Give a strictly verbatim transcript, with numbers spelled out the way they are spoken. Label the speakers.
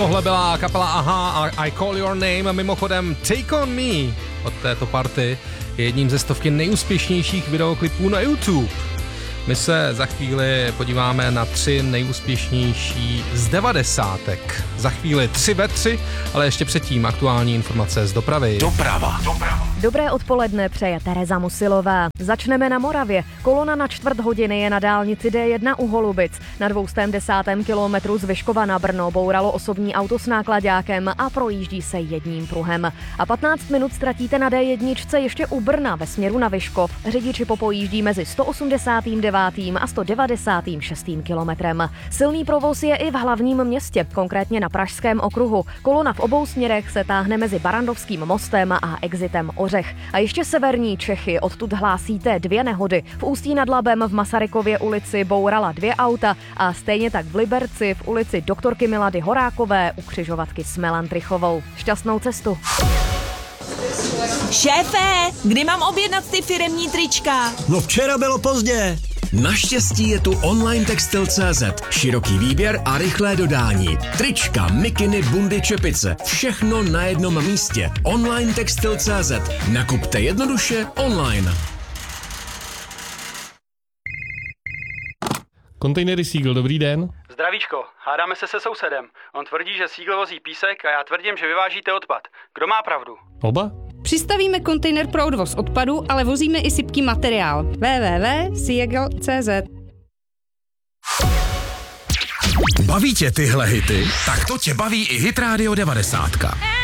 Speaker 1: Tohle byla kapela Aha a I Call Your Name. Mimochodem Take On Me od této party je jedním ze stovky nejúspěšnějších videoklipů na YouTube. My se za chvíli podíváme na tři nejúspěšnější z devadesátek. Za chvíli tři ve tři, ale ještě předtím aktuální informace z dopravy.
Speaker 2: Doprava. Doprava.
Speaker 3: Dobré odpoledne, přeje Tereza Musilová. Začneme na Moravě. Kolona na čtvrt hodiny je na dálnici D jedna u Holubic. Na dvoustém desátém kilometru z Vyškova na Brno bouralo osobní auto s náklaďákem a projíždí se jedním pruhem. A patnáct minut ztratíte na D jedna ještě u Brna ve směru na Vyškov. Řidiči popojíždí mezi sto osmdesátým devátým a sto devadesátým šestým kilometrem. Silný provoz je i v hlavním městě, konkrétně na Pražském okruhu. Kolona v obou směrech se táhne mezi Barandovským mostem a exitem Ořech. A ještě severní Čechy, odtud hlásíte dvě nehody. V Ústí nad Labem v Masarykově ulici bourala dvě auta a stejně tak v Liberci v ulici doktorky Milady Horákové u křižovatky s Melantrichovou. Šťastnou cestu.
Speaker 4: Šéfe, kdy mám objednat ty firemní trička?
Speaker 5: No včera bylo pozdě.
Speaker 2: Naštěstí je tu online textil tečka cé zet. Široký výběr a rychlé dodání. Trička, mikiny, bundy, čepice. Všechno na jednom místě. online textil tečka cé zet. Nakupte jednoduše online.
Speaker 6: Kontejnery Seagull, dobrý den.
Speaker 7: Zdravíčko, hádáme se se sousedem. On tvrdí, že Seagull vozí písek a já tvrdím, že vyvážíte odpad. Kdo má pravdu?
Speaker 6: Oba?
Speaker 8: Přistavíme kontejner pro odvoz odpadu, ale vozíme i sypký materiál. w w w tečka seagull tečka cé zet.
Speaker 2: Baví tě tyhle hity? Tak to tě baví i Hit Radio devadesát.